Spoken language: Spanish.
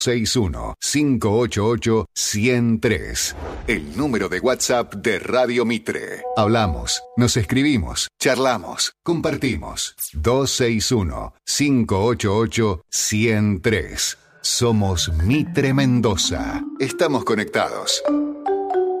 261-588-1003. El número de WhatsApp de Radio Mitre. Hablamos, nos escribimos, charlamos, compartimos. 261-588-1003. Somos Mitre Mendoza. Estamos conectados.